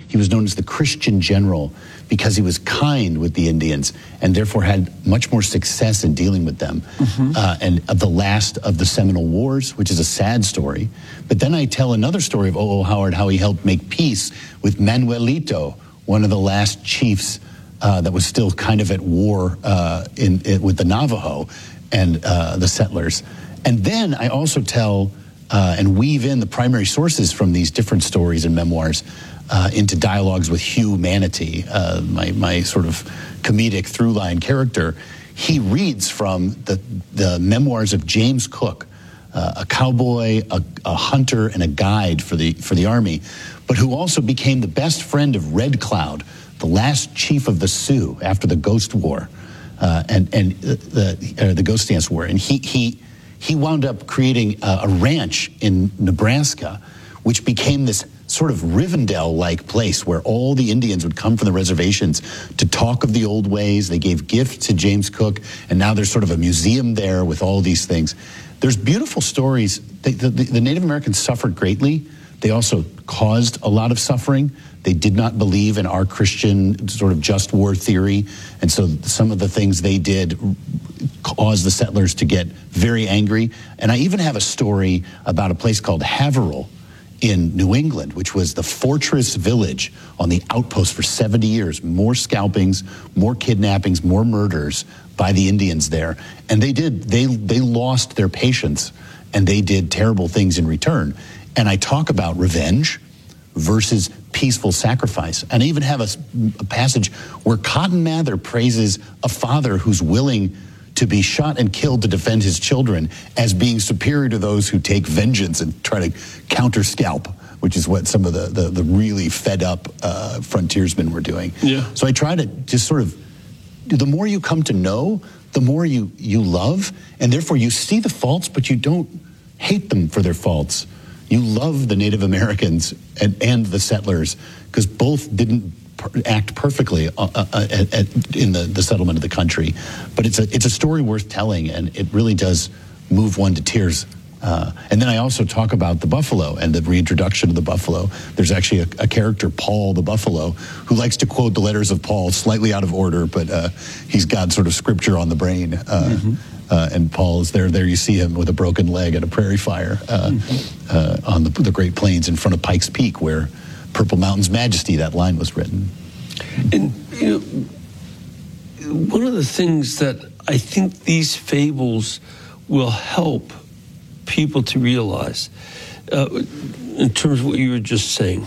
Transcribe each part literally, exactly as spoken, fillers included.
He was known as the Christian general because he was kind with the Indians and therefore had much more success in dealing with them. Mm-hmm. uh, and of the last of the Seminole Wars, which is a sad story. But then I tell another story of O O. Howard, how he helped make peace with Manuelito, one of the last chiefs uh, that was still kind of at war uh, in, in with the Navajo and uh, the settlers. And then I also tell uh, and weave in the primary sources from these different stories and memoirs uh, into dialogues with Hugh Manatee, uh, my, my sort of comedic through-line character. He reads from the, the memoirs of James Cook, uh, a cowboy, a, a hunter, and a guide for the, for the Army, but who also became the best friend of Red Cloud, the last chief of the Sioux after the Ghost War, uh, and, and the, uh, the Ghost Dance War. And he... he He wound up creating a, a ranch in Nebraska, which became this sort of Rivendell-like place where all the Indians would come from the reservations to talk of the old ways. They gave gifts to James Cook, and now there's sort of a museum there with all these things. There's beautiful stories. They, the, the Native Americans suffered greatly. They also caused a lot of suffering. They did not believe in our Christian sort of just war theory, and so some of the things they did caused the settlers to get very angry. And I even have a story about a place called Haverhill in New England, which was the fortress village on the outpost for seventy years. More scalpings, more kidnappings, more murders by the Indians there. And they did, they, they lost their patience, and they did terrible things in return. And I talk about revenge versus peaceful sacrifice. And I even have a, a passage where Cotton Mather praises a father who's willing to be shot and killed to defend his children as being superior to those who take vengeance and try to counter-scalp, which is what some of the, the, the really fed-up uh, frontiersmen were doing. Yeah. So I try to just sort of, the more you come to know, the more you, you love, and therefore you see the faults, but you don't hate them for their faults. You love the Native Americans and, and the settlers, because both didn't per- act perfectly uh, uh, at, at, in the, the settlement of the country. But it's a it's a story worth telling, and it really does move one to tears. Uh, and then I also talk about the buffalo and the reintroduction of the buffalo. There's actually a, a character, Paul the buffalo, who likes to quote the letters of Paul slightly out of order, but uh, he's got sort of scripture on the brain. Uh, mm-hmm. Uh, and Paul is there. There you see him with a broken leg at a prairie fire uh, mm-hmm. uh, on the, the Great Plains in front of Pikes Peak, where Purple Mountain's Majesty, that line was written. And, you know, one of the things that I think these fables will help people to realize, uh, in terms of what you were just saying,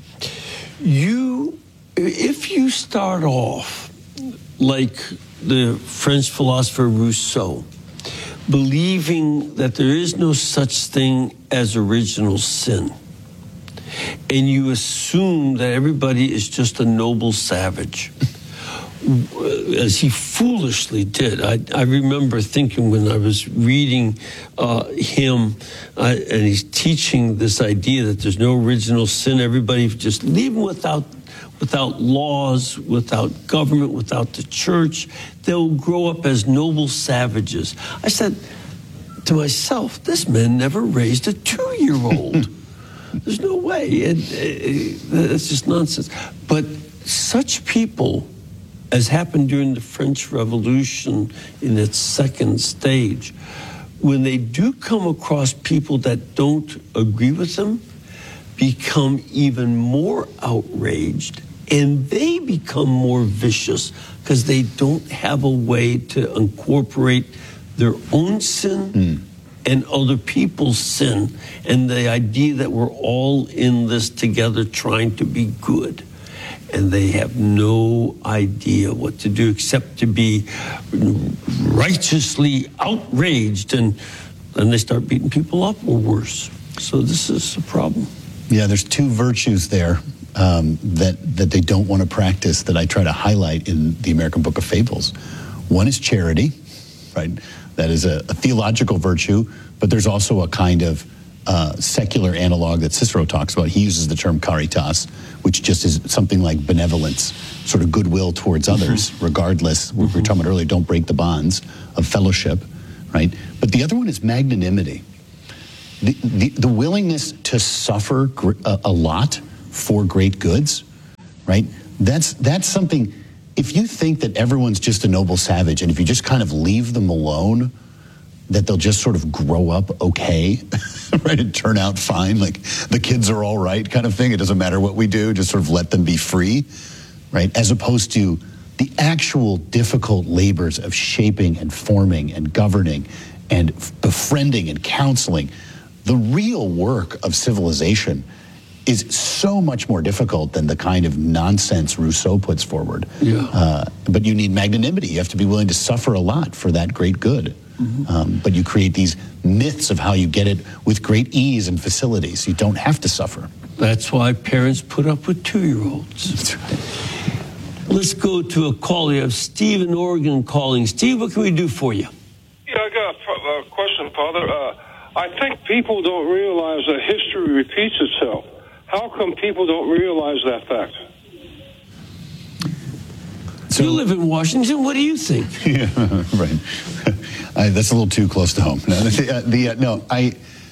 you, if you start off like the French philosopher Rousseau, believing that there is no such thing as original sin, and you assume that everybody is just a noble savage, as he foolishly did. I, I remember thinking when I was reading uh, him, uh, and he's teaching this idea that there's no original sin, everybody just leave them without without laws, without government, without the church. They'll grow up as noble savages. I said to myself, this man never raised a two-year-old. There's no way. It, it, it's just nonsense. But such people, as happened during the French Revolution in its second stage, when they do come across people that don't agree with them, become even more outraged, and they become more vicious because they don't have a way to incorporate their own sin mm. and other people's sin, and the idea that we're all in this together trying to be good. And they have no idea what to do except to be righteously outraged, and then they start beating people up or worse. So this is a problem. Yeah, there's two virtues there um, that, that they don't want to practice that I try to highlight in the American Book of Fables. One is charity, right? That is a, a theological virtue, but there's also a kind of uh, secular analog that Cicero talks about. He uses the term caritas, which just is something like benevolence, sort of goodwill towards others, mm-hmm. regardless. Mm-hmm. We were talking about earlier, don't break the bonds of fellowship, right? But the other one is magnanimity. The, the, the willingness to suffer gr- a, a lot for great goods. right? That's that's something. If you think that everyone's just a noble savage, and if you just kind of leave them alone, that they'll just sort of grow up okay, right, and turn out fine, like the kids are all right kind of thing. It doesn't matter what we do, just sort of let them be free, right? As opposed to the actual difficult labors of shaping and forming and governing and befriending and counseling. The real work of civilization is so much more difficult than the kind of nonsense Rousseau puts forward. Yeah. Uh, but you need magnanimity. You have to be willing to suffer a lot for that great good. Mm-hmm. Um, but you create these myths of how you get it with great ease and facilities. You don't have to suffer. That's why parents put up with two-year-olds. That's right. Let's go to a call. You have Steve in Oregon calling. Steve, what can we do for you? Yeah, I got a, a question, Father. Uh, I think people don't realize that history repeats itself. How come people don't realize that fact? So, you live in Washington. What do you think? Yeah, right. I, that's a little too close to home. No, the, uh, the, uh, no I.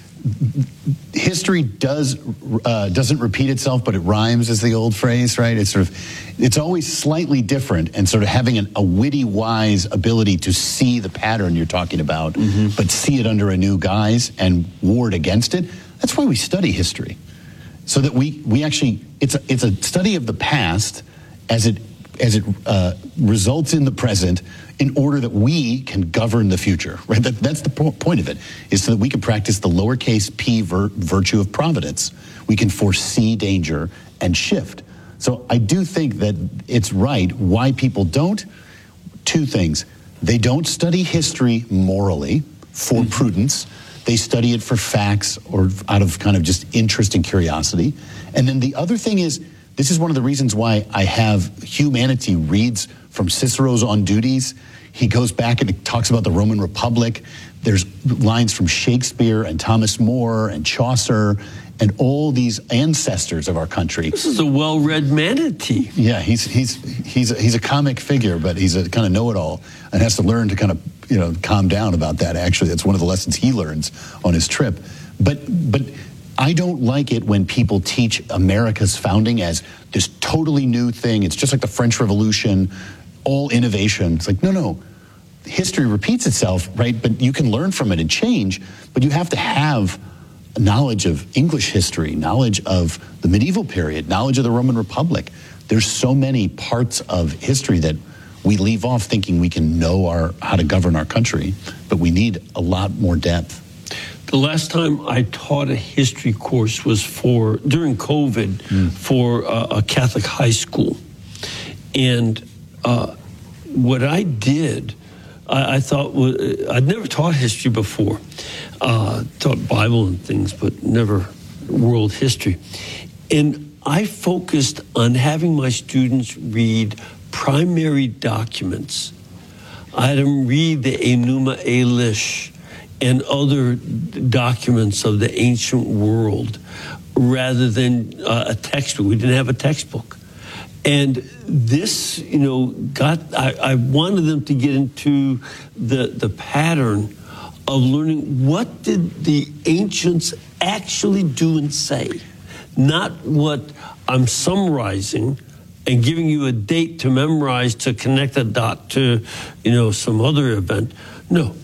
History does uh, doesn't repeat itself, but it rhymes, is the old phrase, right? It's sort of, it's always slightly different, and sort of having an, a witty, wise ability to see the pattern you're talking about, mm-hmm. but see it under a new guise and ward against it. That's why we study history, so that we we actually it's a it's a study of the past as it as it uh, results in the present, in order that we can govern the future, right? That, that's the po- point of it, is so that we can practice the lowercase p vir- virtue of providence. We can foresee danger and shift. So I do think that it's right. Why people don't? Two things. They don't study history morally for mm-hmm. prudence. They study it for facts or out of kind of just interest and curiosity. And then the other thing is, this is one of the reasons why I have Humanity reads from Cicero's On Duties. He goes back and talks about the Roman Republic. There's lines from Shakespeare and Thomas More and Chaucer and all these ancestors of our country. This is a well-read manatee. Yeah, he's he's he's a, he's a comic figure, but he's a kind of know-it-all and has to learn to kind of, you know, calm down about that. Actually, that's one of the lessons he learns on his trip. But but. I don't like it when people teach America's founding as this totally new thing. It's just like the French Revolution, all innovation. It's like, no, no. History repeats itself, right? But you can learn from it and change, but you have to have knowledge of English history, knowledge of the medieval period, knowledge of the Roman Republic. There's so many parts of history that we leave off thinking we can know our how to govern our country, but we need a lot more depth. The last time I taught a history course was for, during COVID, mm. for uh, a Catholic high school. And uh, what I did, I, I thought, was, I'd never taught history before. Uh, taught Bible and things, but never world history. And I focused on having my students read primary documents. I had them read the Enuma Elish and other documents of the ancient world, rather than uh, a textbook. We didn't have a textbook. And this, you know, got, I, I wanted them to get into the, the pattern of learning what did the ancients actually do and say, not what I'm summarizing and giving you a date to memorize to connect a dot to, you know, some other event. No.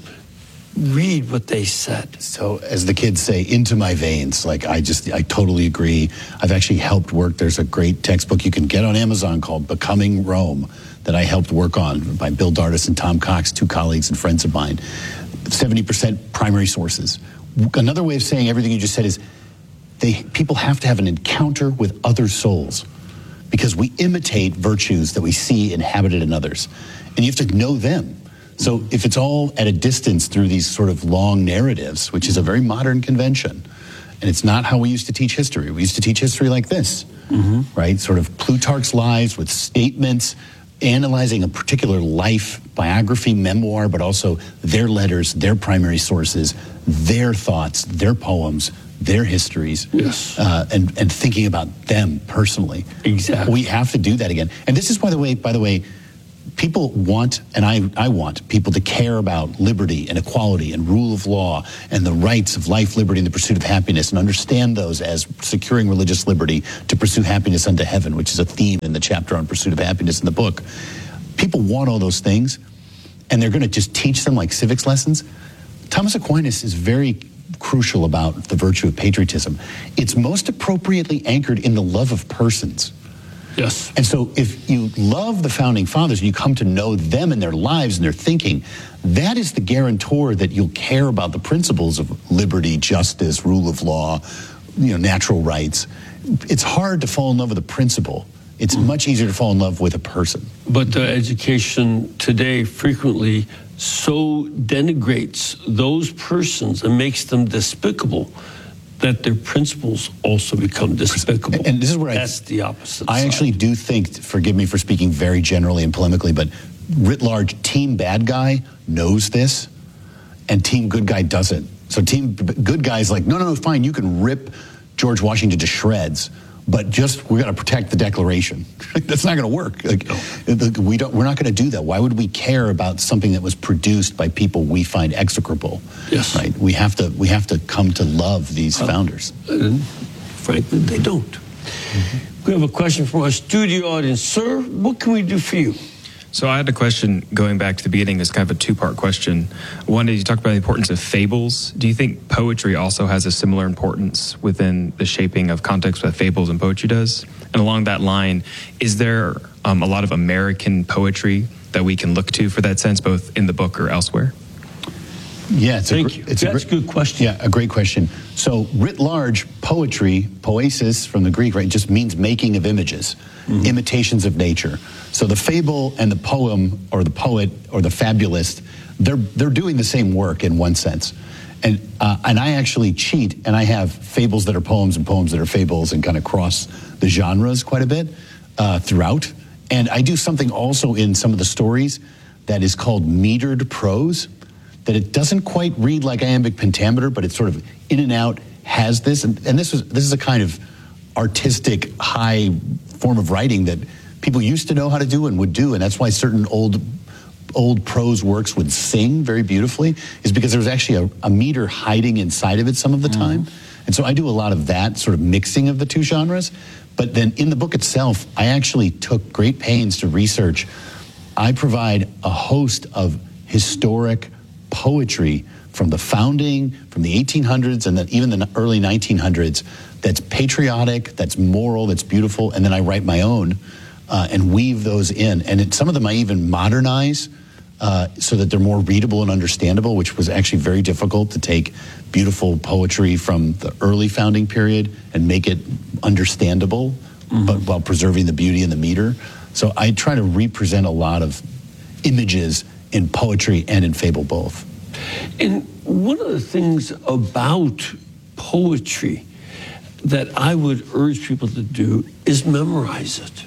Read what they said. So, as the kids say, into my veins. Like, I just, I totally agree. I've actually helped work. There's a great textbook you can get on Amazon called Becoming Rome that I helped work on by Bill Dardis and Tom Cox, two colleagues and friends of mine. seventy percent primary sources. Another way of saying everything you just said is they people have to have an encounter with other souls, because we imitate virtues that we see inhabited in others. And you have to know them. So if it's all at a distance through these sort of long narratives, which is a very modern convention, and it's not how we used to teach history. We used to teach history like this, mm-hmm. right? Sort of Plutarch's lives with statements, analyzing a particular life, biography, memoir, but also their letters, their primary sources, their thoughts, their poems, their histories, yes. uh, and, and thinking about them personally. Exactly. We have to do that again. And this is, by the way, by the way, people want, and I, I want, people to care about liberty and equality and rule of law and the rights of life, liberty, and the pursuit of happiness, and understand those as securing religious liberty to pursue happiness unto heaven, which is a theme in the chapter on pursuit of happiness in the book. People want all those things, and they're going to just teach them like civics lessons. Thomas Aquinas is very crucial about the virtue of patriotism. It's most appropriately anchored in the love of persons. Yes. And so if you love the founding fathers and you come to know them and their lives and their thinking, that is the guarantor that you'll care about the principles of liberty, justice, rule of law, you know, natural rights. It's hard to fall in love with a principle. It's mm. much easier to fall in love with a person. But the education today frequently so denigrates those persons and makes them despicable that their principles also become despicable. And this is where That's I, the opposite I side. actually do think, forgive me for speaking very generally and polemically, but writ large, team bad guy knows this, and team good guy doesn't. So team good guy is like, no, no, no, fine, you can rip George Washington to shreds, but just we got to protect the Declaration. That's not going to work. Like, no. we don't. We're not going to do that. Why would we care about something that was produced by people we find execrable? Yes. Right. We have to. We have to come to love these uh, founders. And frankly, they don't. Mm-hmm. We have a question from our studio audience. Sir, what can we do for you? So I had a question going back to the beginning. It's kind of a two-part question. One is you talked about the importance of fables. Do you think poetry also has a similar importance within the shaping of context that fables and poetry does? And along that line, is there um, a lot of American poetry that we can look to for that sense, both in the book or elsewhere? Yeah, it's Thank a, you. It's That's a, a good question. Yeah, a great question. So, writ large, poetry, poesis from the Greek, right, just means making of images, mm-hmm. imitations of nature. So the fable and the poem, or the poet, or the fabulist, they're they're doing the same work in one sense. And uh, and I actually cheat, and I have fables that are poems and poems that are fables, and kind of cross the genres quite a bit uh, throughout. And I do something also in some of the stories that is called metered prose, that it doesn't quite read like iambic pentameter, but it's sort of in and out, has this, and, and this is this is a kind of artistic high form of writing that people used to know how to do and would do, and that's why certain old old prose works would sing very beautifully, is because there was actually a, a meter hiding inside of it some of the time. Mm. And so I do a lot of that sort of mixing of the two genres. But then in the book itself, I actually took great pains to research. I provide a host of historic poetry from the founding, from the eighteen hundreds, and then even the early nineteen hundreds, that's patriotic, that's moral, that's beautiful, and then I write my own uh, and weave those in. And it, some of them I even modernize uh, so that they're more readable and understandable, which was actually very difficult to take beautiful poetry from the early founding period and make it understandable, mm-hmm. but while preserving the beauty and the meter. So I try to represent a lot of images in poetry and in fable both. And one of the things about poetry that I would urge people to do is memorize it.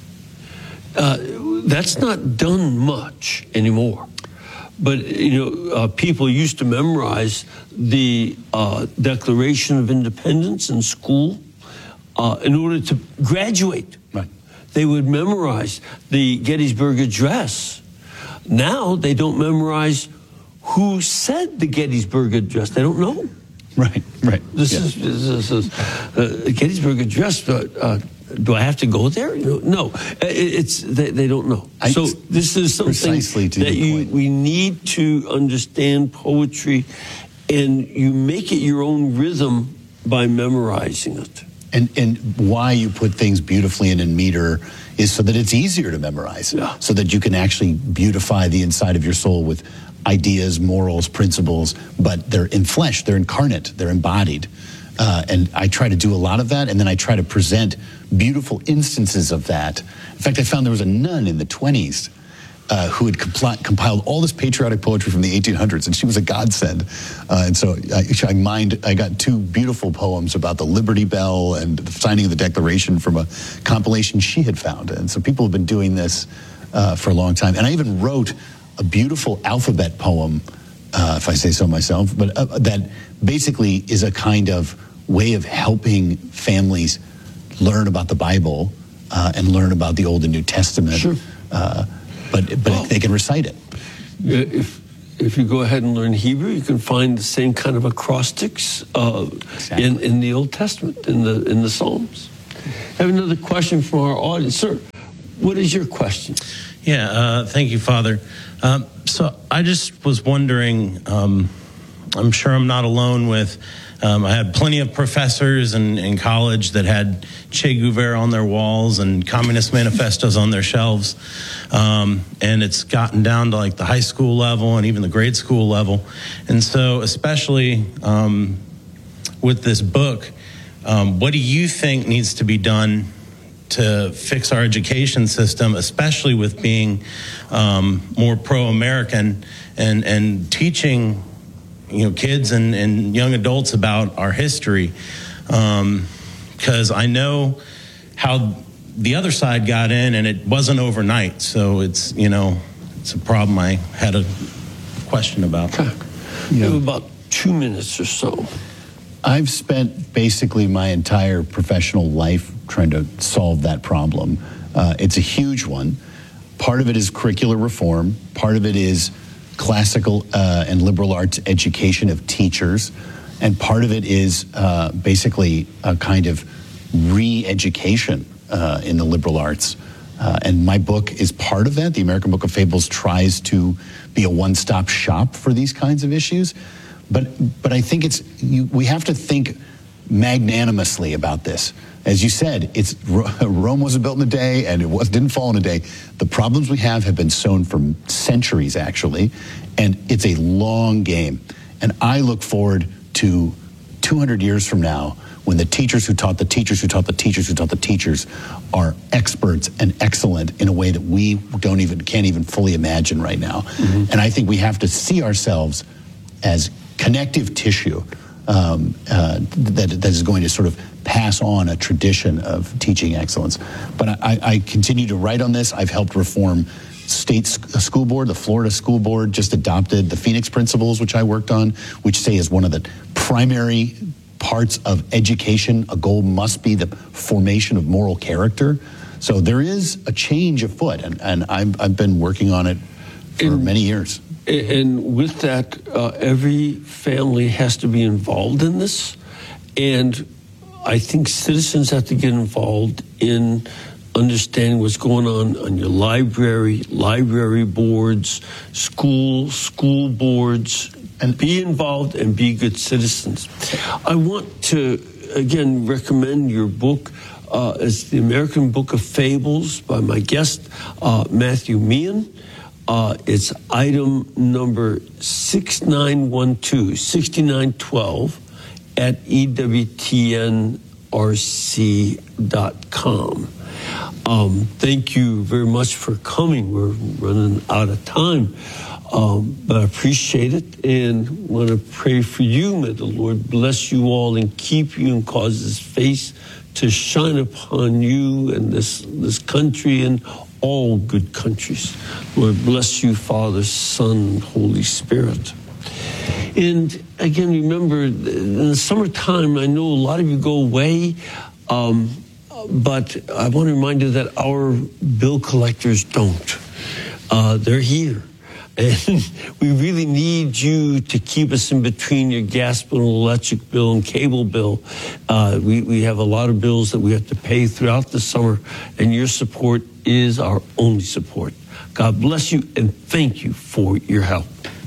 Uh, that's not done much anymore. But, you know, uh, people used to memorize the uh, Declaration of Independence in school uh, in order to graduate. Right. They would memorize the Gettysburg Address. Now they don't memorize who said the Gettysburg Address. They don't know. Right, right. This yeah. is this is uh, Gettysburg Address. Uh, uh, do I have to go there? No, no. It's they, they don't know. I, so this is something precisely to that the you point. we need to understand poetry, and you make it your own rhythm by memorizing it. And and why you put things beautifully and in meter is so that it's easier to memorize, yeah. so that you can actually beautify the inside of your soul with ideas, morals, principles, but they're in flesh, they're incarnate, they're embodied. Uh, and I try to do a lot of that, and then I try to present beautiful instances of that. In fact, I found there was a nun in the twenties uh, who had compl- compiled all this patriotic poetry from the eighteen hundreds, and she was a godsend. Uh, and so I, I mined, I got two beautiful poems about the Liberty Bell and the signing of the Declaration from a compilation she had found. And so people have been doing this uh, for a long time. And I even wrote a beautiful alphabet poem, uh, if I say so myself, but uh, that basically is a kind of way of helping families learn about the Bible uh, and learn about the Old and New Testament. Sure. Uh, but but Well, they can recite it. If if you go ahead and learn Hebrew, you can find the same kind of acrostics uh, Exactly. in in the Old Testament, in the in the Psalms. I have another question from our audience, sir. What is your question? Yeah, uh, thank you, Father. Um, so I just was wondering, um, I'm sure I'm not alone with, um, I had plenty of professors in, in college that had Che Guevara on their walls and communist manifestos on their shelves. Um, and it's gotten down to like the high school level and even the grade school level. And so especially um, with this book, um, what do you think needs to be done to fix our education system, especially with being um, more pro-American and, and teaching, you know, kids and, and young adults about our history? Because um, I know how the other side got in, and it wasn't overnight. So it's, you know, it's a problem I had a question about. Okay. You have about two minutes or so. I've spent basically my entire professional life trying to solve that problem. Uh, it's a huge one. Part of it is curricular reform. Part of it is classical uh, and liberal arts education of teachers. And part of it is uh, basically a kind of re-education uh, in the liberal arts. Uh, and my book is part of that. The American Book of Fables tries to be a one-stop shop for these kinds of issues. But but I think it's you, we have to think magnanimously about this. As you said, it's Rome wasn't built in a day, and it was didn't fall in a day. The problems we have have been sown for centuries, actually, and it's a long game. And I look forward to two hundred years from now, when the teachers who taught the teachers who taught the teachers who taught the teachers are experts and excellent in a way that we don't even can't even fully imagine right now. Mm-hmm. And I think we have to see ourselves as connective tissue um, uh, that, that is going to sort of pass on a tradition of teaching excellence. But I, I continue to write on this. I've helped reform state school board. The Florida School Board just adopted the Phoenix Principles, which I worked on, which say is one of the primary parts of education. A goal must be the formation of moral character. So there is a change afoot, and, and I've, I've been working on it for In- many years. And with that, uh, every family has to be involved in this. And I think citizens have to get involved in understanding what's going on on your library, library boards, school, school boards, and be involved and be good citizens. I want to, again, recommend your book. Uh, it's The American Book of Fables by my guest, uh, Matthew Meehan. Uh, it's item number six nine one two, six nine one two at E W T N R C dot com. Um, thank you very much for coming. We're running out of time, um, but I appreciate it and want to pray for you. May the Lord bless you all and keep you and cause His face to shine upon you and this, this country and all good countries. Lord, bless you, Father, Son, Holy Spirit. And again, remember, in the summertime, I know a lot of you go away, um, but I want to remind you that our bill collectors don't. Uh, they're here. And we really need you to keep us in between your gas bill, electric bill, and cable bill. Uh, we, we have a lot of bills that we have to pay throughout the summer, and your support is our only support. God bless you, and thank you for your help.